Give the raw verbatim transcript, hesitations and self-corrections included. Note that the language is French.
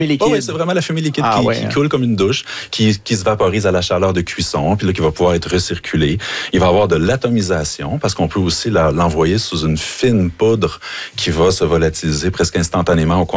liquide. Oh oui, c'est vraiment la fumée liquide ah, qui, ouais, qui hein. coule comme une douche, qui, qui se vaporise à la chaleur de cuisson, puis là, qui va pouvoir être recirculée. Il va y avoir de l'atomisation, parce qu'on peut aussi la, l'envoyer sous une fine poudre qui va se volatiliser presque instantanément au